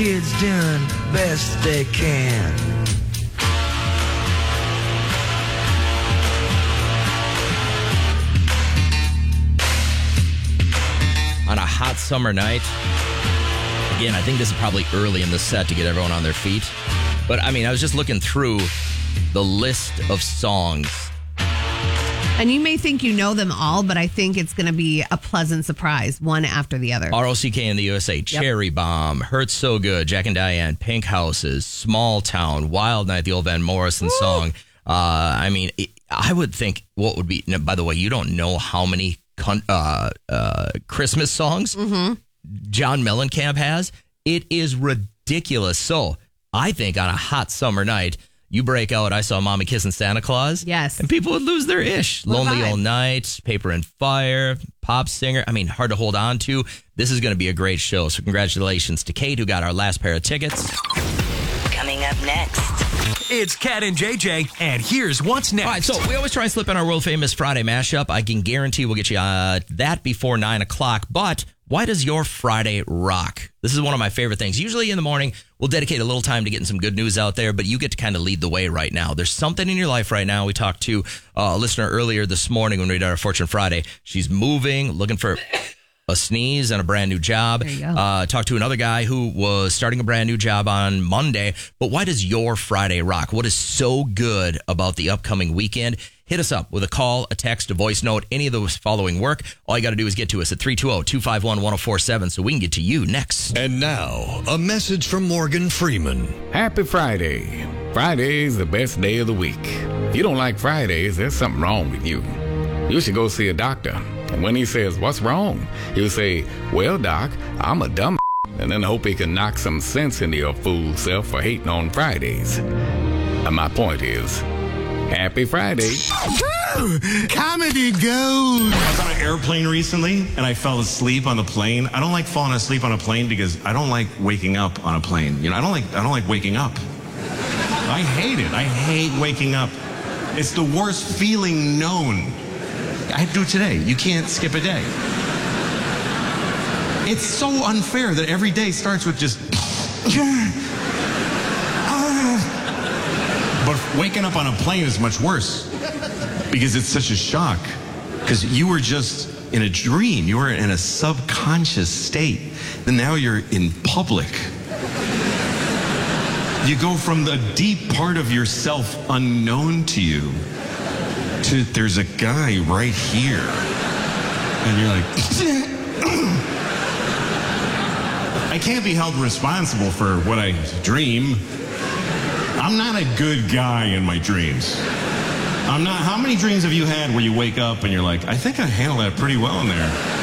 kids doing best they can. On a hot summer night, again, I think this is probably early in the set to get everyone on their feet. But, I mean, I was just looking through the list of songs. And you may think you know them all, but I think it's going to be a pleasant surprise, one after the other. R.O.C.K. in the USA, Cherry Bomb, Hurts So Good, Jack and Diane, Pink Houses, Small Town, Wild Night, the old Van Morrison song. I mean, I would think what would be, by the way, you don't know how many Christmas songs John Mellencamp has. It is ridiculous. So I think on a hot summer night, you break out I Saw Mommy Kissing Santa Claus. Yes. And people would lose their ish. What Lonely vibe? All Night, Paper and Fire, Pop Singer. I mean, hard to hold on to. This is going to be a great show. So congratulations to Kate, who got our last pair of tickets. Coming up next. It's Cat and JJ, and here's what's next. All right, so we always try and slip in our world famous Friday mashup. I can guarantee we'll get you that before 9 o'clock. But why does your Friday rock? This is one of my favorite things. Usually in the morning, we'll dedicate a little time to getting some good news out there, but you get to kind of lead the way right now. There's something in your life right now. We talked to a listener earlier this morning when we did our Fortune Friday. She's moving, looking for a sneeze and a brand new job. There you go. Talked to another guy who was starting a brand new job on Monday. But why does your Friday rock? What is so good about the upcoming weekend? Hit us up with a call, a text, a voice note, any of those following work. All you got to do is get to us at 320-251-1047 so we can get to you next. And now, a message from Morgan Freeman. Happy Friday. Friday's the best day of the week. If you don't like Fridays, there's something wrong with you. You should go see a doctor. And when he says, "What's wrong?" he'll say, "Well, doc, I'm a dumb," and then hope he can knock some sense into your fool self for hating on Fridays. And my point is, happy Friday. Comedy gold. I was on an airplane recently, and I fell asleep on the plane. I don't like falling asleep on a plane because I don't like waking up on a plane. You know, I don't like waking up. I hate it. I hate waking up. It's the worst feeling known. I had to do it today. You can't skip a day. It's so unfair that every day starts with just... But waking up on a plane is much worse because it's such a shock. Because you were just in a dream. You were in a subconscious state. And now you're in public. You go from the deep part of yourself unknown to you to there's a guy right here. And you're like... I can't be held responsible for what I dream. I'm not a good guy in my dreams. I'm not. How many dreams have you had where you wake up and you're like, I think I handled that pretty well in there?